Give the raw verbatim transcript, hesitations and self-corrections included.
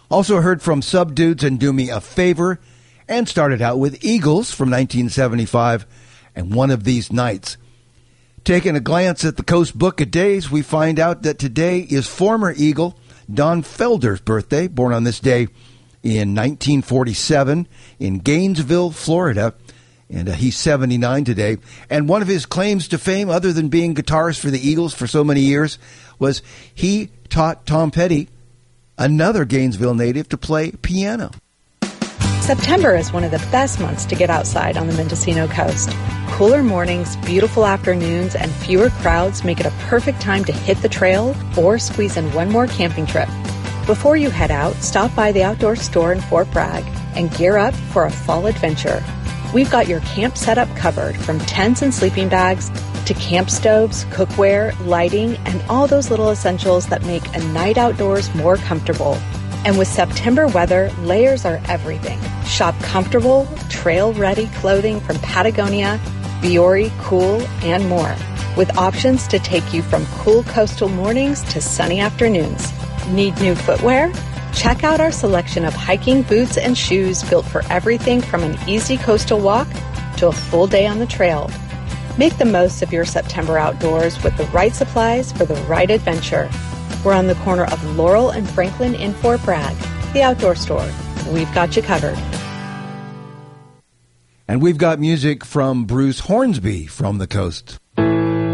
Also heard from Subdudes and Do Me a Favor, and started out with Eagles from nineteen seventy-five and One of These Nights. Taking a glance at the Coast Book of Days, we find out that today is former Eagle Don Felder's birthday, born on this day in nineteen forty-seven in Gainesville, Florida. And uh, he's seventy-nine today. And one of his claims to fame, other than being guitarist for the Eagles for so many years, was he taught Tom Petty, another Gainesville native, to play piano. September is one of the best months to get outside on the Mendocino coast. Cooler mornings, beautiful afternoons, and fewer crowds make it a perfect time to hit the trail or squeeze in one more camping trip. Before you head out, stop by the outdoor store in Fort Bragg and gear up for a fall adventure. We've got your camp setup covered, from tents and sleeping bags to camp stoves, cookware, lighting, and all those little essentials that make a night outdoors more comfortable. And with September weather, layers are everything. Shop comfortable, trail-ready clothing from Patagonia, Biore, Cool, and more, with options to take you from cool coastal mornings to sunny afternoons. Need new footwear? Check out our selection of hiking boots and shoes built for everything from an easy coastal walk to a full day on the trail. Make the most of your September outdoors with the right supplies for the right adventure. We're on the corner of Laurel and Franklin in Fort Bragg. The Outdoor Store. We've got you covered. And we've got music from Bruce Hornsby from the coast.